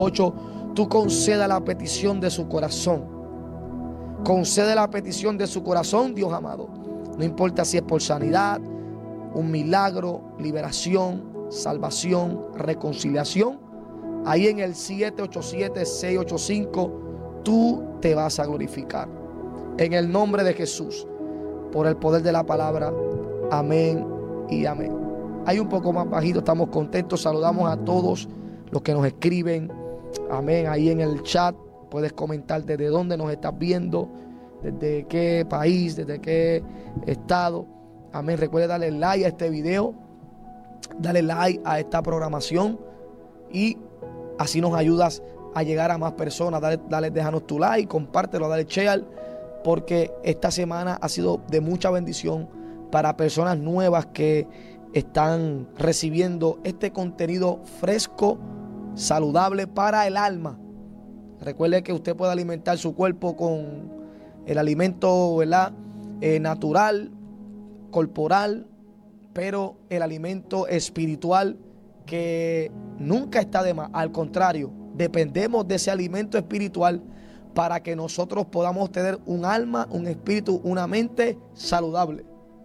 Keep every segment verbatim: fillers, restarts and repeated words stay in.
ocho, tú conceda la petición de su corazón. Concede la petición de su corazón, Dios amado. No importa si es por sanidad, un milagro, liberación, salvación, reconciliación. Ahí en el siete ocho siete, seis ocho cinco, tú te vas a glorificar. En el nombre de Jesús, por el poder de la palabra. Amén y amén. Hay un poco más bajito, estamos contentos. Saludamos a todos los que nos escriben. Amén. Ahí en el chat puedes comentar desde dónde nos estás viendo, desde qué país, desde qué estado. Amén. Recuerda darle like a este video, dale like a esta programación y así nos ayudas a llegar a más personas. Dale, dale, déjanos tu like, compártelo, dale share, porque esta semana ha sido de mucha bendición para personas nuevas que están recibiendo este contenido fresco, saludable para el alma. Recuerde que usted puede alimentar su cuerpo con el alimento, ¿verdad? Eh, natural, corporal, pero el alimento espiritual que nunca está de más. Al contrario, dependemos de ese alimento espiritual para que nosotros podamos tener un alma, un espíritu, una mente saludable.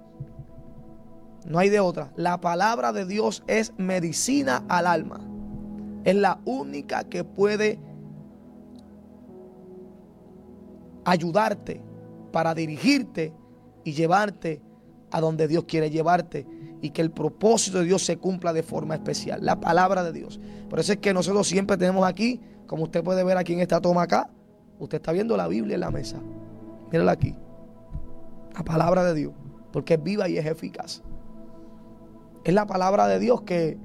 No hay de otra. La palabra de Dios es medicina al alma. Es la única que puede ayudarte para dirigirte y llevarte a donde Dios quiere llevarte, y que el propósito de Dios se cumpla de forma especial. La palabra de Dios. Por eso es que nosotros siempre tenemos aquí, como usted puede ver aquí en esta toma acá, usted está viendo la Biblia en la mesa. Mírala aquí. La palabra de Dios, porque es viva y es eficaz. Es la palabra de Dios que,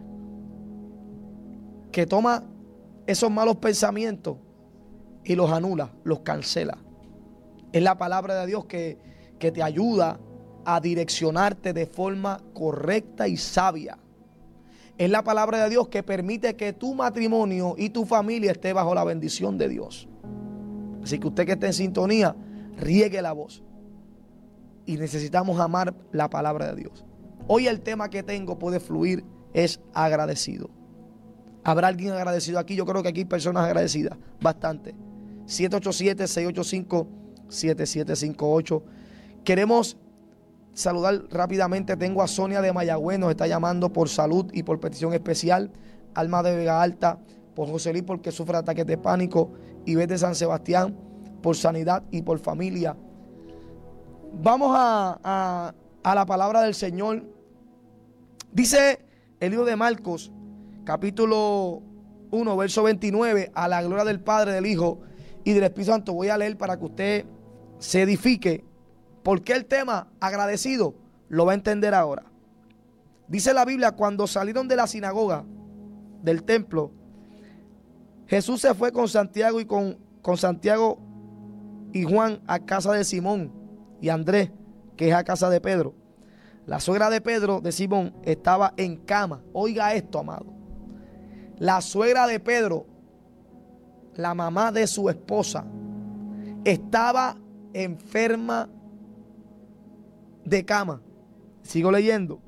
que toma esos malos pensamientos y los anula, los cancela. Es la palabra de Dios que, que te ayuda a direccionarte de forma correcta y sabia. Es la palabra de Dios que permite que tu matrimonio y tu familia esté bajo la bendición de Dios. Así que usted que esté en sintonía, riegue la voz. Y necesitamos amar la palabra de Dios. Hoy el tema que tengo puede fluir es agradecido. ¿Habrá alguien agradecido aquí? Yo creo que aquí hay personas agradecidas, bastante. siete ocho siete, seis ocho cinco, siete siete cinco ocho. Queremos saludar rápidamente. Tengo a Sonia de Mayagüez, nos está llamando por salud y por petición especial. Alma de Vega Alta, por José Luis porque sufre ataques de pánico. Ivette de San Sebastián, por sanidad y por familia. Vamos a, a, a la palabra del Señor. Dice el libro de Marcos, capítulo uno, verso veintinueve, a la gloria del Padre, del Hijo y del Espíritu Santo. Voy a leer para que usted se edifique. ¿Por qué el tema agradecido? Lo va a entender ahora. Dice la Biblia, cuando salieron de la sinagoga, del templo, Jesús se fue con Santiago y con, con Santiago y Juan a casa de Simón y Andrés, que es a casa de Pedro. La suegra de Pedro, de Simón, estaba en cama. Oiga esto, amado. La suegra de Pedro, la mamá de su esposa, estaba enferma de cama. Sigo leyendo.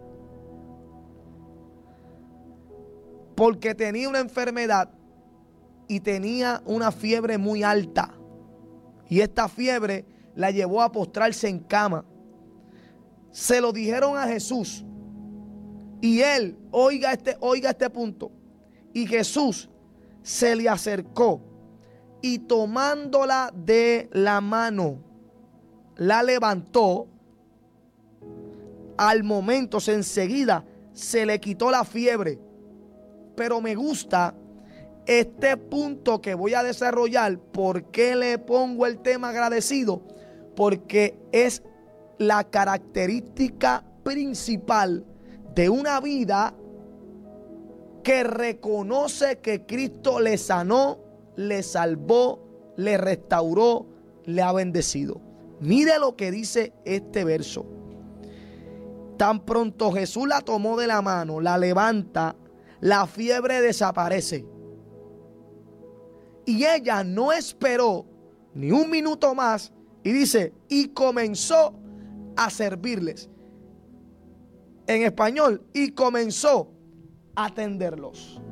Porque tenía una enfermedad y tenía una fiebre muy alta. Y esta fiebre la llevó a postrarse en cama. Se lo dijeron a Jesús. Y él, oiga este, oiga este punto. Y Jesús se le acercó y tomándola de la mano, la levantó. Al momento, enseguida, se le quitó la fiebre. Pero me gusta este punto que voy a desarrollar. ¿Por qué le pongo el tema agradecido? Porque es la característica principal de una vida que reconoce que Cristo le sanó, le salvó, le restauró, le ha bendecido. Mire lo que dice este verso. Tan pronto Jesús la tomó de la mano, la levanta, la fiebre desaparece. Y ella no esperó ni un minuto más y dice, y comenzó a servirles. En español, y comenzó a atenderlos.